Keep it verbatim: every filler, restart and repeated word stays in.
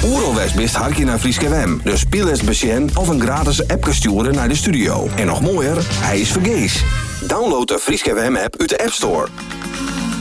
Oeralwest best hartje naar Frieske W M. Dus speel eens besjen of een gratis appje sturen naar de studio. En nog mooier, hij is vergees. Download de Frieske W M app uit de App Store.